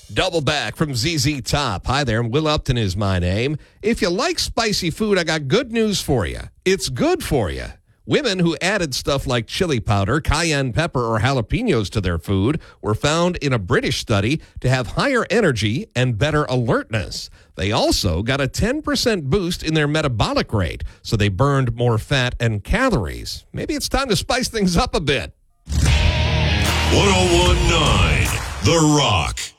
Double back from ZZ Top. Hi there, Will Upton is my name. If you like spicy food, I got good news for you. It's good for you. Women who added stuff like chili powder, cayenne pepper, or jalapenos to their food were found in a British study to have higher energy and better alertness. They also got a 10% boost in their metabolic rate, so they burned more fat and calories. Maybe it's time to spice things up a bit. 101.9 The Rock.